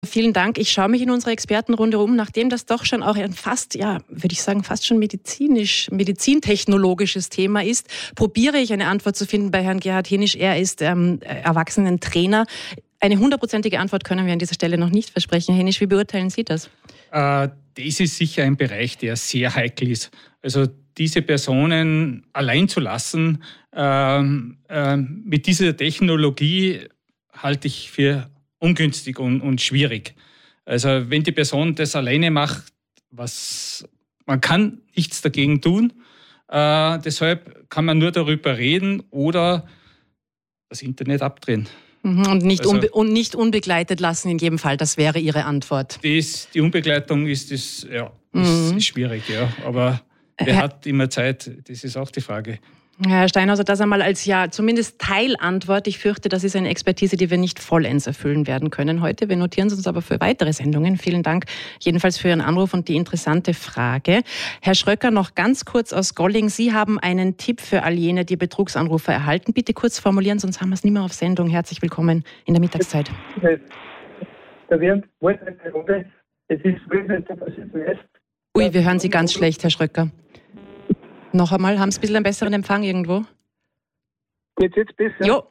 Vielen Dank. Ich schaue mich in unserer Expertenrunde um, nachdem das doch schon auch ein fast schon medizintechnologisches Thema ist, probiere ich eine Antwort zu finden bei Herrn Gerhard Henisch. Er ist Erwachsenentrainer. Eine 100%ige Antwort können wir an dieser Stelle noch nicht versprechen. Herr Henisch, wie beurteilen Sie das? Das ist sicher ein Bereich, der sehr heikel ist. Also diese Personen allein zu lassen mit dieser Technologie halte ich für ungünstig und schwierig. Also wenn die Person das alleine macht, man kann nichts dagegen tun. Deshalb kann man nur darüber reden oder das Internet abdrehen. Und nicht unbegleitet lassen in jedem Fall, das wäre Ihre Antwort. Die Unbegleitung ist schwierig, ja. Aber wer hat immer Zeit? Das ist auch die Frage. Herr Steinhauser, das einmal als zumindest Teilantwort. Ich fürchte, das ist eine Expertise, die wir nicht vollends erfüllen werden können heute. Wir notieren es uns aber für weitere Sendungen. Vielen Dank jedenfalls für Ihren Anruf und die interessante Frage. Herr Schröcker, noch ganz kurz aus Golling. Sie haben einen Tipp für all jene, die Betrugsanrufe erhalten. Bitte kurz formulieren, sonst haben wir es nicht mehr auf Sendung. Herzlich willkommen in der Mittagszeit. Ui, wir hören Sie ganz schlecht, Herr Schröcker. Noch einmal, haben Sie ein bisschen einen besseren Empfang irgendwo? Geht's jetzt besser? Jo.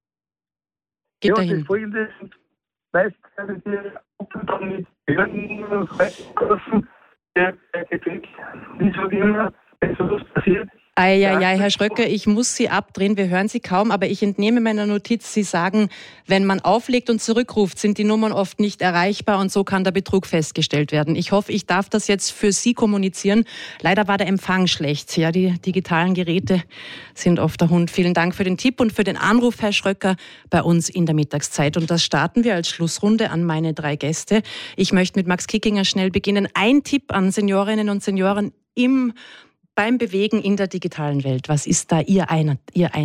Geht das dahin. ist Folgendes. Meist werden die dann mit Behörden getroffen, der Gepäck, wie so immer, wenn sowas passiert. Herr Schröcker, ich muss Sie abdrehen, wir hören Sie kaum, aber ich entnehme meiner Notiz, Sie sagen, wenn man auflegt und zurückruft, sind die Nummern oft nicht erreichbar und so kann der Betrug festgestellt werden. Ich hoffe, ich darf das jetzt für Sie kommunizieren. Leider war der Empfang schlecht. Ja, die digitalen Geräte sind oft der Hund. Vielen Dank für den Tipp und für den Anruf, Herr Schröcker, bei uns in der Mittagszeit. Und das starten wir als Schlussrunde an meine 3 Gäste. Ich möchte mit Max Kickinger schnell beginnen. Ein Tipp an Seniorinnen und Senioren beim Bewegen in der digitalen Welt. Was ist da der eine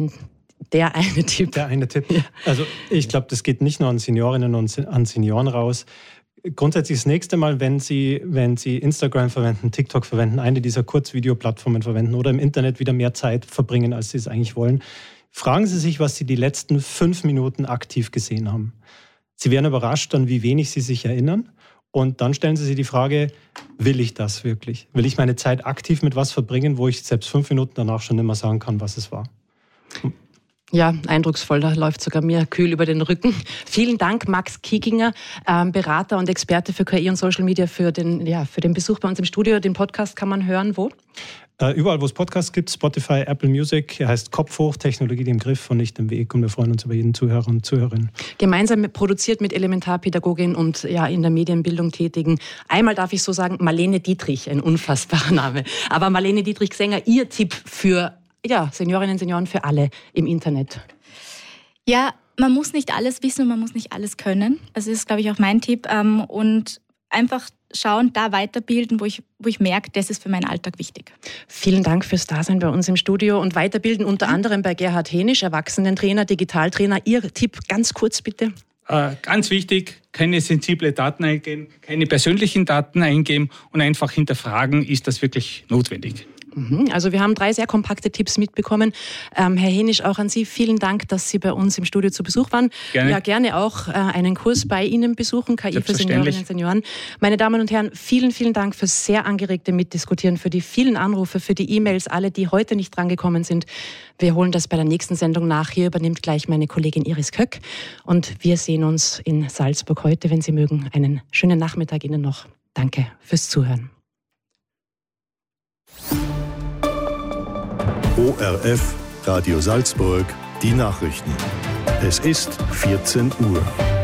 Tipp? Der eine Tipp. Ja. Also ich glaube, das geht nicht nur an Seniorinnen und an Senioren raus. Grundsätzlich das nächste Mal, wenn Sie Instagram verwenden, TikTok verwenden, eine dieser Kurzvideoplattformen verwenden oder im Internet wieder mehr Zeit verbringen, als Sie es eigentlich wollen, fragen Sie sich, was Sie die letzten 5 Minuten aktiv gesehen haben. Sie werden überrascht, an wie wenig Sie sich erinnern. Und dann stellen Sie sich die Frage, will ich das wirklich? Will ich meine Zeit aktiv mit was verbringen, wo ich selbst 5 Minuten danach schon nicht mehr sagen kann, was es war? Ja, eindrucksvoll, da läuft sogar mir kühl über den Rücken. Vielen Dank, Max Kickinger, Berater und Experte für KI und Social Media, für den Besuch bei uns im Studio. Den Podcast kann man hören, wo? Überall, wo es Podcasts gibt, Spotify, Apple Music. Er heißt Kopf hoch, Technologie im Griff und nicht im Weg. Und wir freuen uns über jeden Zuhörer und Zuhörerin. Gemeinsam produziert mit Elementarpädagogin und in der Medienbildung tätigen. Einmal darf ich so sagen, Marlene Dietrich, ein unfassbarer Name. Aber Marlene Dietrich-Sänger, Ihr Tipp für Seniorinnen und Senioren, für alle im Internet? Ja, man muss nicht alles wissen und man muss nicht alles können. Also das ist, glaube ich, auch mein Tipp. Und einfach schauen, da weiterbilden, wo ich merke, das ist für meinen Alltag wichtig. Vielen Dank fürs Dasein bei uns im Studio und weiterbilden unter anderem bei Gerhard Henisch, Erwachsenentrainer, Digitaltrainer. Ihr Tipp ganz kurz bitte. Ganz wichtig, keine sensible Daten eingeben, keine persönlichen Daten eingeben und einfach hinterfragen, ist das wirklich notwendig? Also wir haben 3 sehr kompakte Tipps mitbekommen. Herr Henisch, auch an Sie vielen Dank, dass Sie bei uns im Studio zu Besuch waren. Gerne. Ja, gerne auch einen Kurs bei Ihnen besuchen, KI für Seniorinnen und Senioren. Meine Damen und Herren, vielen, vielen Dank fürs sehr angeregte Mitdiskutieren, für die vielen Anrufe, für die E-Mails, alle, die heute nicht drangekommen sind. Wir holen das bei der nächsten Sendung nach. Hier übernimmt gleich meine Kollegin Iris Köck. Und wir sehen uns in Salzburg heute, wenn Sie mögen. Einen schönen Nachmittag Ihnen noch. Danke fürs Zuhören. ORF Radio Salzburg, die Nachrichten. Es ist 14 Uhr.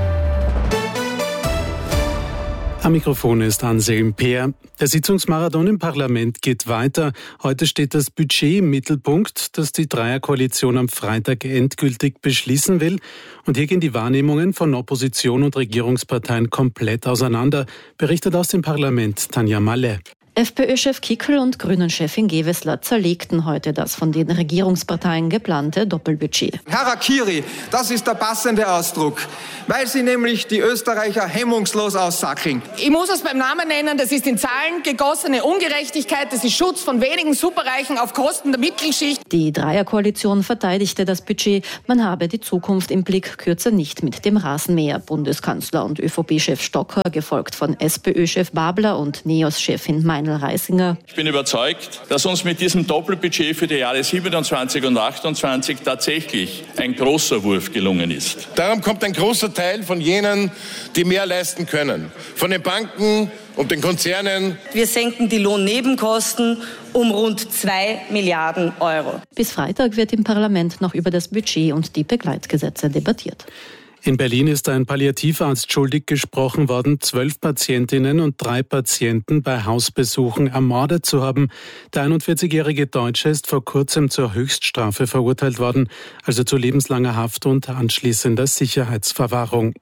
Am Mikrofon ist Anselm Peer. Der Sitzungsmarathon im Parlament geht weiter. Heute steht das Budget im Mittelpunkt, das die Dreierkoalition am Freitag endgültig beschließen will. Und hier gehen die Wahrnehmungen von Opposition und Regierungsparteien komplett auseinander, berichtet aus dem Parlament Tanja Mallet. FPÖ-Chef Kickl und Grünen-Chefin Gewessler zerlegten heute das von den Regierungsparteien geplante Doppelbudget. Harakiri, das ist der passende Ausdruck, weil sie nämlich die Österreicher hemmungslos aussackeln. Ich muss es beim Namen nennen, das ist in Zahlen gegossene Ungerechtigkeit, das ist Schutz von wenigen Superreichen auf Kosten der Mittelschicht. Die Dreierkoalition verteidigte das Budget, man habe die Zukunft im Blick, kürze nicht mit dem Rasenmäher. Bundeskanzler und ÖVP-Chef Stocker, gefolgt von SPÖ-Chef Babler und NEOS-Chefin Meinl-Reisinger. Ich bin überzeugt, dass uns mit diesem Doppelbudget für die Jahre 27 und 28 tatsächlich ein großer Wurf gelungen ist. Darum kommt ein großer Teil von jenen, die mehr leisten können. Von den Banken und den Konzernen. Wir senken die Lohnnebenkosten um rund 2 Milliarden Euro. Bis Freitag wird im Parlament noch über das Budget und die Begleitgesetze debattiert. In Berlin ist ein Palliativarzt schuldig gesprochen worden, 12 Patientinnen und 3 Patienten bei Hausbesuchen ermordet zu haben. Der 41-jährige Deutsche ist vor kurzem zur Höchststrafe verurteilt worden, also zu lebenslanger Haft und anschließender Sicherheitsverwahrung.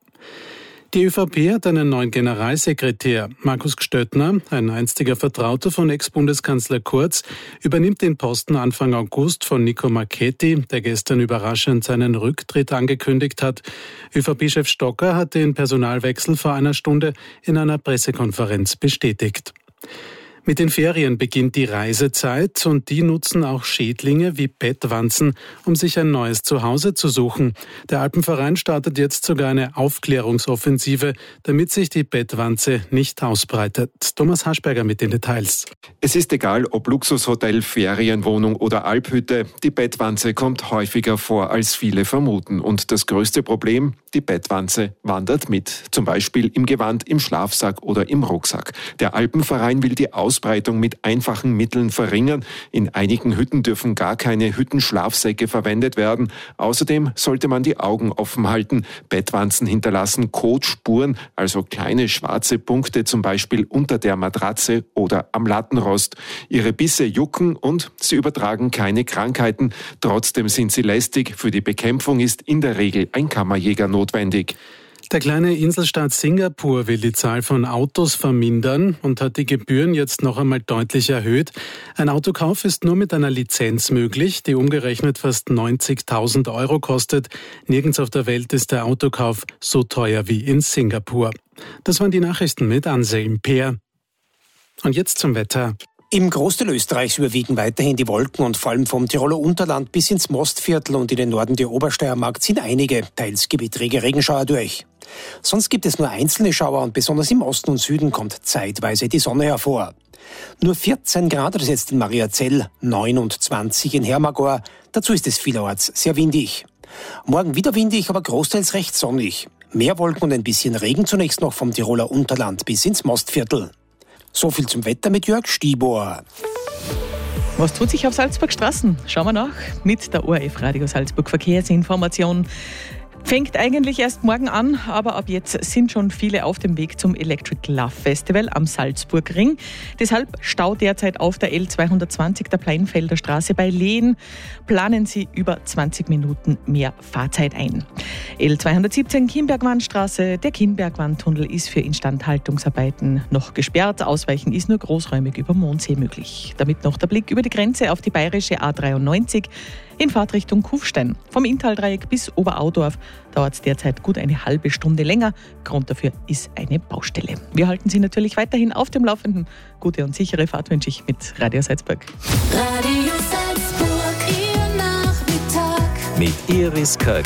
Die ÖVP hat einen neuen Generalsekretär. Markus Gstöttner, ein einstiger Vertrauter von Ex-Bundeskanzler Kurz, übernimmt den Posten Anfang August von Nico Marchetti, der gestern überraschend seinen Rücktritt angekündigt hat. ÖVP-Chef Stocker hat den Personalwechsel vor einer Stunde in einer Pressekonferenz bestätigt. Mit den Ferien beginnt die Reisezeit und die nutzen auch Schädlinge wie Bettwanzen, um sich ein neues Zuhause zu suchen. Der Alpenverein startet jetzt sogar eine Aufklärungsoffensive, damit sich die Bettwanze nicht ausbreitet. Thomas Haschberger mit den Details. Es ist egal, ob Luxushotel, Ferienwohnung oder Alphütte, die Bettwanze kommt häufiger vor, als viele vermuten. Und das größte Problem, die Bettwanze wandert mit. Zum Beispiel im Gewand, im Schlafsack oder im Rucksack. Der Alpenverein will die Ausbreitung mit einfachen Mitteln verringern. In einigen Hütten dürfen gar keine Hüttenschlafsäcke verwendet werden. Außerdem sollte man die Augen offen halten. Bettwanzen hinterlassen Kotspuren, also kleine schwarze Punkte, zum Beispiel unter der Matratze oder am Lattenrost. Ihre Bisse jucken und sie übertragen keine Krankheiten. Trotzdem sind sie lästig. Für die Bekämpfung ist in der Regel ein Kammerjäger notwendig. Der kleine Inselstaat Singapur will die Zahl von Autos vermindern und hat die Gebühren jetzt noch einmal deutlich erhöht. Ein Autokauf ist nur mit einer Lizenz möglich, die umgerechnet fast 90.000 € kostet. Nirgends auf der Welt ist der Autokauf so teuer wie in Singapur. Das waren die Nachrichten mit Anselm Peer. Und jetzt zum Wetter. Im Großteil Österreichs überwiegen weiterhin die Wolken und vor allem vom Tiroler Unterland bis ins Mostviertel und in den Norden der Obersteiermark ziehen einige, teils gewittrige Regenschauer durch. Sonst gibt es nur einzelne Schauer und besonders im Osten und Süden kommt zeitweise die Sonne hervor. Nur 14 Grad ist jetzt in Mariazell, 29 in Hermagor. Dazu ist es vielerorts sehr windig. Morgen wieder windig, aber großteils recht sonnig. Mehr Wolken und ein bisschen Regen zunächst noch vom Tiroler Unterland bis ins Mostviertel. So viel zum Wetter mit Jörg Stibor. Was tut sich auf Salzburg Straßen? Schauen wir nach mit der ORF Radio Salzburg Verkehrsinformation. Fängt eigentlich erst morgen an, aber ab jetzt sind schon viele auf dem Weg zum Electric Love Festival am Salzburgring. Deshalb Stau derzeit auf der L220 der Pleinfelder Straße bei Lehen. Planen Sie über 20 Minuten mehr Fahrzeit ein. L217 Kienbergwandstraße. Der Kienbergwandtunnel ist für Instandhaltungsarbeiten noch gesperrt. Ausweichen ist nur großräumig über Mondsee möglich. Damit noch der Blick über die Grenze auf die bayerische A93 in Fahrtrichtung Kufstein. Vom Inntal-Dreieck bis Oberaudorf dauert es derzeit gut eine halbe Stunde länger. Grund dafür ist eine Baustelle. Wir halten Sie natürlich weiterhin auf dem Laufenden. Gute und sichere Fahrt wünsche ich mit Radio Salzburg. Radio Salzburg, Ihr Nachmittag. Mit Iris Köck.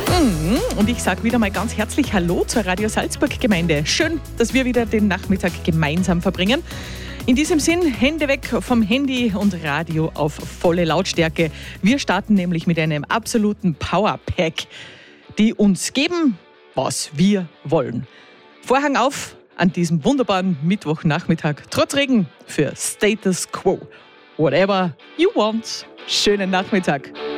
Und ich sage wieder mal ganz herzlich Hallo zur Radio Salzburg Gemeinde. Schön, dass wir wieder den Nachmittag gemeinsam verbringen. In diesem Sinn, Hände weg vom Handy und Radio auf volle Lautstärke. Wir starten nämlich mit einem absoluten Powerpack, die uns geben, was wir wollen. Vorhang auf an diesem wunderbaren Mittwochnachmittag. Trotz Regen für Status Quo. Whatever you want. Schönen Nachmittag.